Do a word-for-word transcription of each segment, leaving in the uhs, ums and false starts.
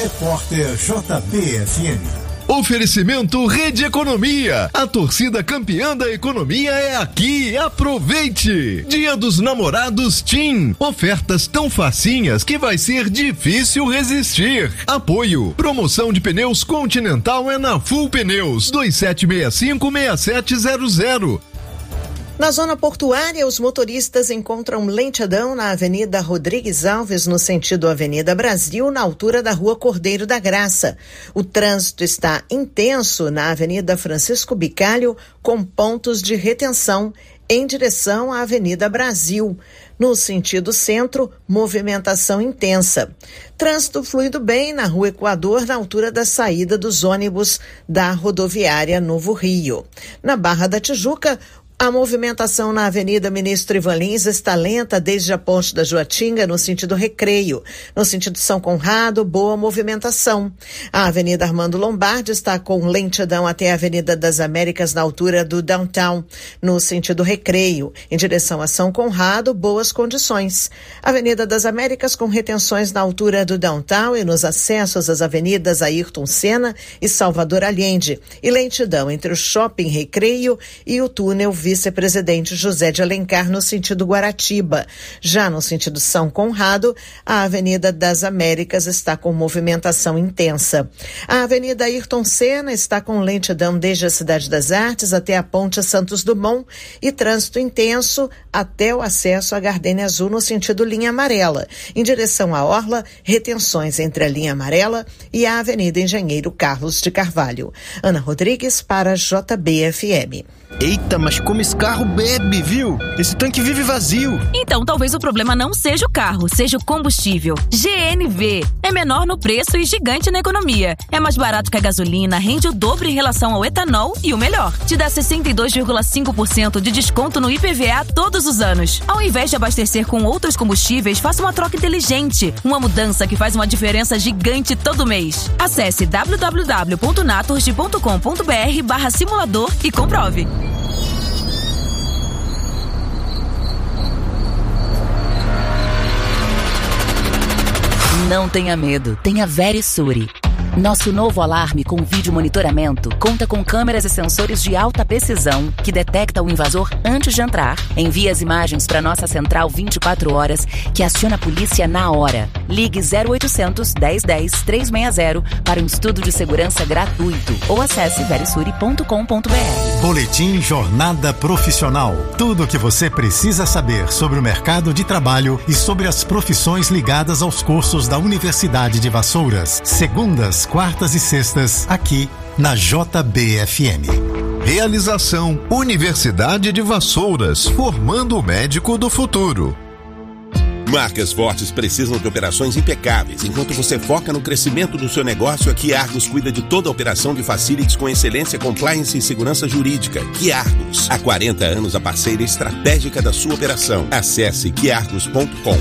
Repórter J B F M. Oferecimento Rede Economia. A torcida campeã da economia é aqui. Aproveite! Dia dos Namorados TIM. Ofertas tão facinhas que vai ser difícil resistir. Apoio. Promoção de pneus Continental é na Full Pneus. dois sete seis cinco, seis sete zero zero. Na zona portuária, os motoristas encontram lentidão na Avenida Rodrigues Alves, no sentido Avenida Brasil, na altura da Rua Cordeiro da Graça. O trânsito está intenso na Avenida Francisco Bicalho, com pontos de retenção em direção à Avenida Brasil. No sentido centro, movimentação intensa. Trânsito fluindo bem na Rua Equador, na altura da saída dos ônibus da rodoviária Novo Rio. Na Barra da Tijuca, a movimentação na Avenida Ministro Ivan Lins está lenta desde a Ponte da Joatinga, no sentido Recreio. No sentido São Conrado, boa movimentação. A Avenida Armando Lombardi está com lentidão até a Avenida das Américas, na altura do Downtown, no sentido Recreio. Em direção a São Conrado, boas condições. Avenida das Américas com retenções na altura do Downtown e nos acessos às avenidas Ayrton Senna e Salvador Allende. E lentidão entre o Shopping Recreio e o túnel Vice-Presidente José de Alencar, no sentido Guaratiba. Já no sentido São Conrado, a Avenida das Américas está com movimentação intensa. A Avenida Ayrton Senna está com lentidão desde a Cidade das Artes até a Ponte Santos Dumont e trânsito intenso até o acesso à Gardênia Azul, no sentido linha amarela. Em direção à Orla, retenções entre a linha amarela e a Avenida Engenheiro Carlos de Carvalho. Ana Rodrigues para J B F M. Eita, mas como esse carro bebe, viu? Esse tanque vive vazio. Então talvez o problema não seja o carro, seja o combustível. G N V é menor no preço e gigante na economia. É mais barato que a gasolina, rende o dobro em relação ao etanol e o melhor, te dá sessenta e dois vírgula cinco por cento de desconto no I P V A todos os anos. Ao invés de abastecer com outros combustíveis, faça uma troca inteligente. Uma mudança que faz uma diferença gigante todo mês. Acesse w w w ponto naturgy ponto com ponto b r barra simulador e comprove. Não tenha medo, tenha Verisure. Nosso novo alarme com vídeo monitoramento conta com câmeras e sensores de alta precisão que detecta o invasor antes de entrar. Envia as imagens para nossa central vinte e quatro horas, que aciona a polícia na hora. Ligue zero oitocentos, dez dez, trezentos e sessenta para um estudo de segurança gratuito ou acesse verisure ponto com ponto b r. Boletim Jornada Profissional. Tudo o que você precisa saber sobre o mercado de trabalho e sobre as profissões ligadas aos cursos da Universidade de Vassouras. Segundas, quartas e sextas, aqui na J B F M. Realização Universidade de Vassouras, formando o médico do futuro. Marcas fortes precisam de operações impecáveis. Enquanto você foca no crescimento do seu negócio, a Quiargos cuida de toda a operação de facilities com excelência, compliance e segurança jurídica. Quiargos, há quarenta anos a parceira estratégica da sua operação. Acesse quiargos ponto com.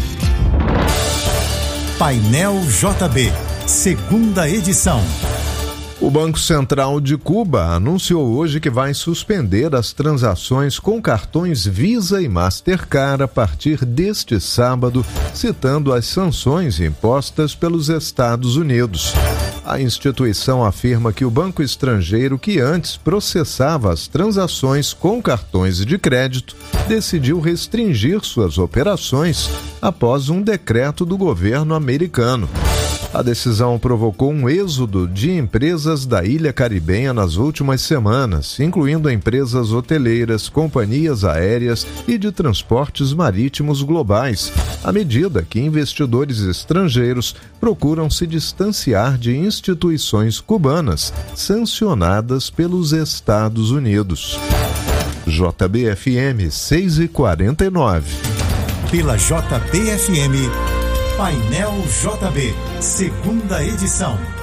Painel J B, segunda edição. O Banco Central de Cuba anunciou hoje que vai suspender as transações com cartões Visa e Mastercard a partir deste sábado, citando as sanções impostas pelos Estados Unidos. A instituição afirma que o banco estrangeiro que antes processava as transações com cartões de crédito decidiu restringir suas operações após um decreto do governo americano. A decisão provocou um êxodo de empresas da ilha caribenha nas últimas semanas, incluindo empresas hoteleiras, companhias aéreas e de transportes marítimos globais, à medida que investidores estrangeiros procuram se distanciar de instituições cubanas sancionadas pelos Estados Unidos. J B F M seis e quarenta e nove. Pela J B F M, Painel J B, segunda edição.